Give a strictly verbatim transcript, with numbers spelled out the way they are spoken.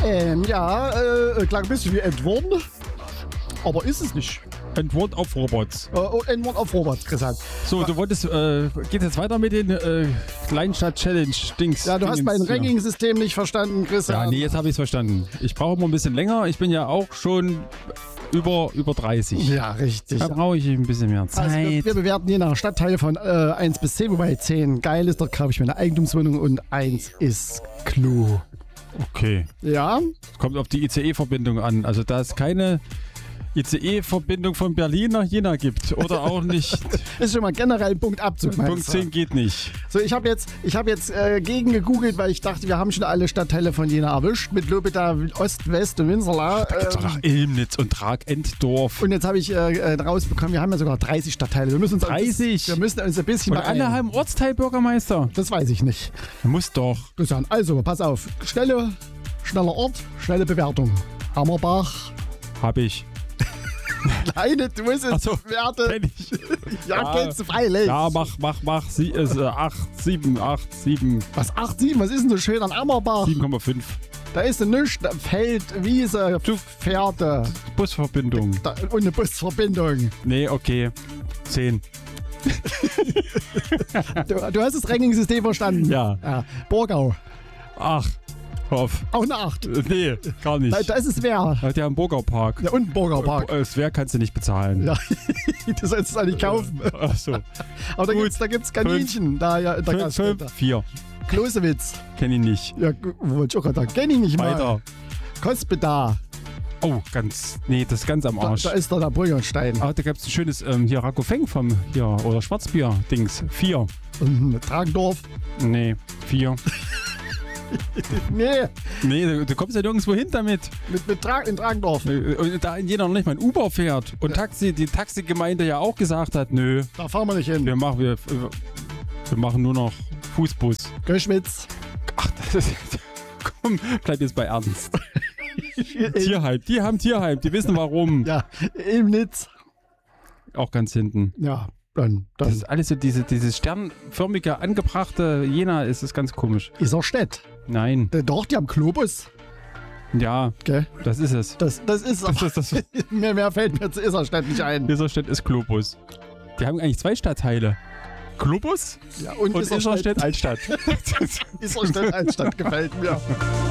Ähm, ja, äh, klang ein bisschen wie Entwurren, aber ist es nicht. Antwort auf Robots. Äh, oh, Entwurren auf Robert, Christian. So, du wolltest, äh, geht jetzt weiter mit den äh, Kleinstadt-Challenge-Dings. Ja, du hast mein Dingens hier. Ranking-System nicht verstanden, Christian. Ja, nee, jetzt habe ich es verstanden. Ich brauche immer ein bisschen länger. Ich bin ja auch schon über, über dreißig. Ja, richtig. Da brauche ich ein bisschen mehr Zeit. Also wir, wir bewerten je nach Stadtteil von äh, eins bis zehn, wobei zehn geil ist, dort kaufe ich mir eine Eigentumswohnung und eins ist Klo. Okay. Ja? Kommt auf die I C E-Verbindung an. Also da es keine I C E-Verbindung von Berlin nach Jena gibt oder auch nicht. Ist schon mal generell ein Punktabzug. Punkt zehn geht nicht. So, ich habe jetzt, ich hab jetzt äh, gegen gegoogelt, weil ich dachte, wir haben schon alle Stadtteile von Jena erwischt. Mit Lobeda, Ost, West und Winserla. Da gibt's doch noch Ilmnitz und Tragendorf. Und jetzt habe ich äh, rausbekommen, wir haben ja sogar dreißig Stadtteile. Wir müssen uns dreißig? Wir müssen uns ein bisschen Und alle beeilen. haben Ortsteilbürgermeister. Das weiß ich nicht. Muss doch. Christian, also, pass auf. Schnelle, schneller Ort, schnelle Bewertung. Hammerbach. Hab ich. Nein, du musst es Ach so, bewerten. kenn ich. Ja, Ja. kennst du freilich. Ja, mach, mach, mach. Sie, äh, acht, sieben, acht, sieben, Was, acht, sieben, was ist denn so schön an Ammerbach? sieben Komma fünf. Da ist ein nichts, da Feld, Wiese, Pferde Busverbindung. da, und eine Busverbindung. Nee, okay. zehn. Du, du hast das Ranking-System verstanden. Ja. ja. Borgau, Ach, hoff. auch eine acht. Äh, Nee, gar nicht. Da, da ist es wer. Hat ja einen Burgerpark. Ja, und ein Borgau-Park. Äh, Das Wer kannst du nicht bezahlen. Ja, du sollst es eigentlich kaufen. Ach so. Aber da Gut. gibt's, da gibt's Kaninchen. Da, ja, in der Fünf, Gaststätte. fünf, vier. Klosewitz. Kenn ich nicht. Ja, gu- wollte ich auch gerade sagen. Kenn ich nicht mal. Weiter. Kospeda. Oh, ganz. Nee, das ist ganz am Da, Arsch. da ist doch der Brüggerstein. Ah, da gab es ein schönes ähm, hier Rakofeng vom hier oder Schwarzbier-Dings. Vier. Und Tragendorf. Nee, vier. Nee, Nee, du, du kommst ja nirgendwo hin damit. mit, mit Tra in Tragendorf. Äh, Und da in jeder noch nicht mal ein Uber fährt. Und Taxi, die Taxigemeinde ja auch gesagt hat, nö, Da fahren wir nicht hin. wir machen, wir, wir machen nur noch Fußbus. Göschwitz. Ach, das ist. Komm, bleib jetzt bei Ernst. Tierheim, die haben Tierheim, die wissen warum. Ja, Ilmnitz. Auch ganz hinten. Ja, dann, Das dann ist alles so diese, dieses sternförmige, angebrachte Jena, ist es ganz komisch. Iserstedt. Nein, Äh, Doch, die haben Globus. ja, Gell? das ist es. Das, das ist Das ist das. mehr, mehr fällt mir zu Iserstedt nicht ein. Dieser Stadt ist Globus. Die haben eigentlich zwei Stadtteile. Globus Ja, und, und Iserstedt, Iserstedt Altstadt. Iserstedt Altstadt gefällt mir.